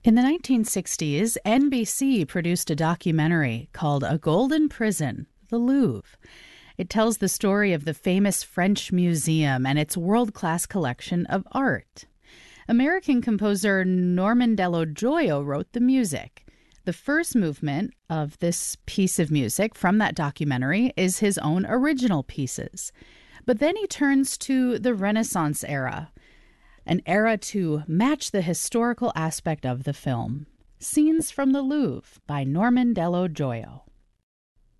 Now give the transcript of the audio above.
In the 1960s, NBC produced a documentary called A Golden Prison, the Louvre. It tells the story of the famous French Museum and its world-class collection of art. American composer Norman Dello Joio wrote the music. The first movement of this piece of music from that documentary is his own original pieces. But then he turns to the Renaissance era, an era to match the historical aspect of the film. Scenes from the Louvre by Norman Dello Joio.